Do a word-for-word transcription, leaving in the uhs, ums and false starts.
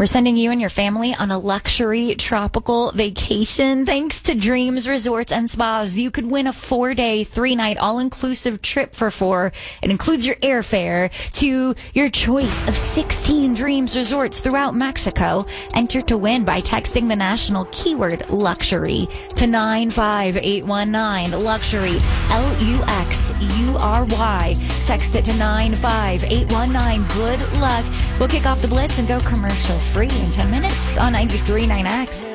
We're sending you and your family on a luxury tropical vacation. Thanks to Dreams Resorts and Spas, you could win a four-day, three-night, all-inclusive trip for four. It includes your airfare to your choice of sixteen Dreams Resorts throughout Mexico. Enter to win by texting the national keyword luxury to nine five eight one nine. Luxury, L U X U R Y. Text it to nine five eight one nine. Good luck. We'll kick off the Blitz and go commercial free in ten minutes on ninety-three point nine X.